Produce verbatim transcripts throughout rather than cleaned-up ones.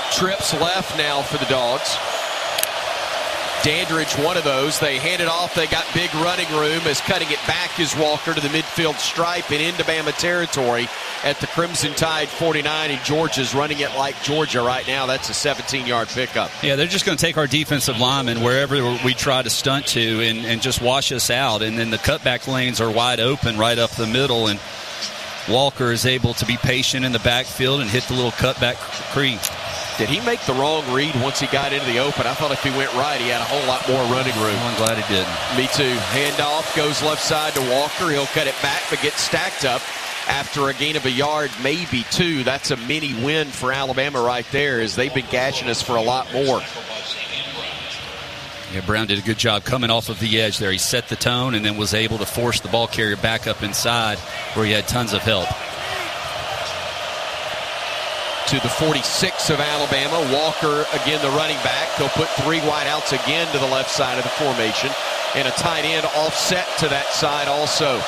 trips left now for the Dogs. Dandridge, one of those. They hand it off. They got big running room. As cutting it back is Walker to the midfield stripe and into Bama territory at the Crimson Tide forty-nine. And Georgia's running it like Georgia right now. That's a seventeen-yard pickup. Yeah, they're just going to take our defensive linemen wherever we try to stunt to and, and just wash us out. And then the cutback lanes are wide open right up the middle. And Walker is able to be patient in the backfield and hit the little cutback cream. Did he make the wrong read once he got into the open? I thought if he went right, he had a whole lot more running room. I'm glad he didn't. Me too. Handoff goes left side to Walker. He'll cut it back, but gets stacked up after a gain of a yard, maybe two. That's a mini win for Alabama right there, as they've been gashing us for a lot more. Yeah, Brown did a good job coming off of the edge there. He set the tone and then was able to force the ball carrier back up inside where he had tons of help. To the forty-six of Alabama. Walker, again, the running back. He'll put three wideouts again to the left side of the formation. And a tight end offset to that side also.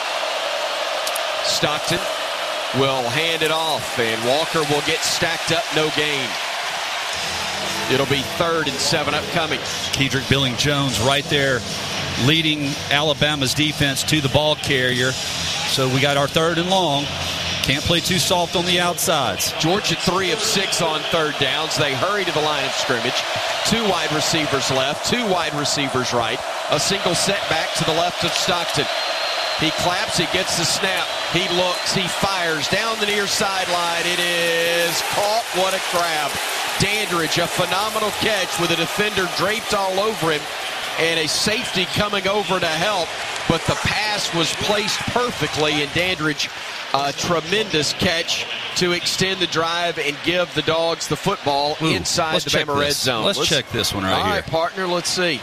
Stockton will hand it off, and Walker will get stacked up, no gain. It'll be third and seven upcoming. Kedrick Billing-Jones right there leading Alabama's defense to the ball carrier. So we got our third and long. Can't play too soft on the outsides. Georgia three of six on third downs. They hurry to the line of scrimmage. Two wide receivers left, two wide receivers right. A single setback to the left of Stockton. He claps, he gets the snap. He looks, he fires down the near sideline. It is caught. What a grab. Dandridge, a phenomenal catch with a defender draped all over him and a safety coming over to help. But the pass was placed perfectly, and Dandridge, a tremendous catch to extend the drive and give the Dogs the football Ooh, inside the Bama red zone. Let's, let's check this one right all here. All right, partner, let's see.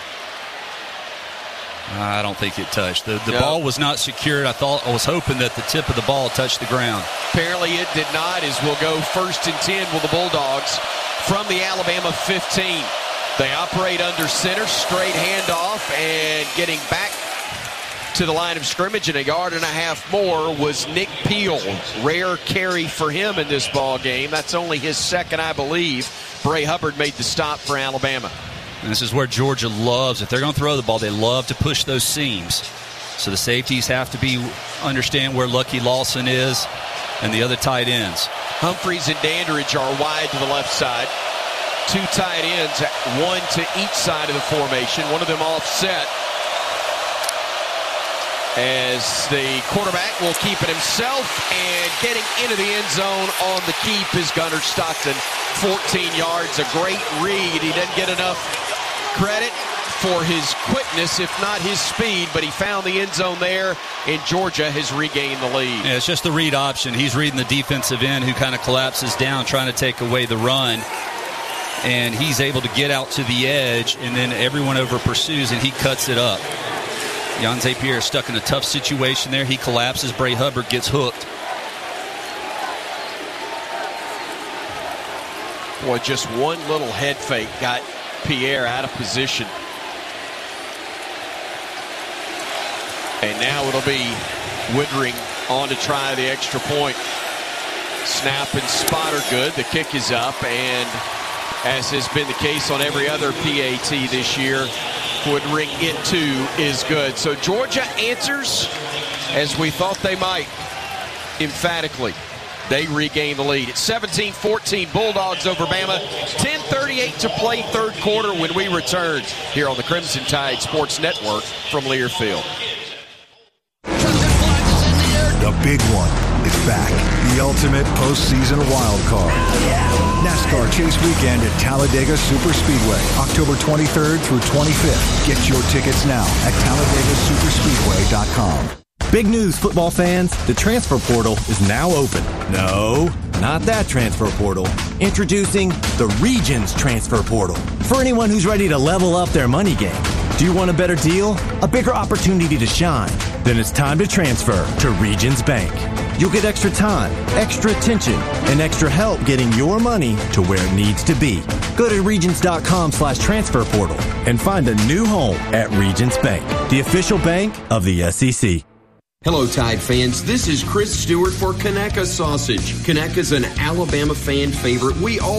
I don't think it touched. The, the no. ball was not secured. I thought I was hoping that the tip of the ball touched the ground. Apparently it did not, as we'll go first and ten with the Bulldogs from the Alabama fifteen. They operate under center, straight handoff, and getting back to the line of scrimmage and a yard and a half more was Nick Peel. Rare carry for him in this ball game. That's only his second, I believe. Bray Hubbard made the stop for Alabama. And this is where Georgia loves, if they're going to throw the ball, they love to push those seams. So the safeties have to be understand where Lucky Lawson is and the other tight ends. Humphreys and Dandridge are wide to the left side. Two tight ends, one to each side of the formation. One of them offset. As the quarterback will keep it himself, and getting into the end zone on the keep is Gunnar Stockton. fourteen yards, a great read. He doesn't get enough credit for his quickness, if not his speed, but he found the end zone there, and Georgia has regained the lead. Yeah, it's just the read option. He's reading the defensive end who kind of collapses down, trying to take away the run. And he's able to get out to the edge, and then everyone over pursues, and he cuts it up. Jan Zapier stuck in a tough situation there. He collapses. Bray Hubbard gets hooked. Boy, just one little head fake got Pierre out of position. And now it'll be Woodring on to try the extra point. Snap and spot are good. The kick is up, and as has been the case on every other P A T this year, Woodring it too is good. So Georgia answers as we thought they might, emphatically. They regain the lead. It's seventeen fourteen, Bulldogs over Bama. ten thirty-eight to play third quarter when we return here on the Crimson Tide Sports Network from Learfield. The big one is back. The ultimate postseason wild card. NASCAR Chase Weekend at Talladega Superspeedway, October twenty-third through twenty-fifth. Get your tickets now at Talladega Superspeedway dot com. Big news, football fans. The transfer portal is now open. No, not that transfer portal. Introducing the Regions Transfer Portal. For anyone who's ready to level up their money game. Do you want a better deal? A bigger opportunity to shine? Then it's time to transfer to Regions Bank. You'll get extra time, extra attention, and extra help getting your money to where it needs to be. Go to Regions.com slash transfer portal and find a new home at Regions Bank, the official bank of the S E C. Hello, Tide fans. This is Chris Stewart for Conecuh Sausage. Conecuh's an Alabama fan favorite. We all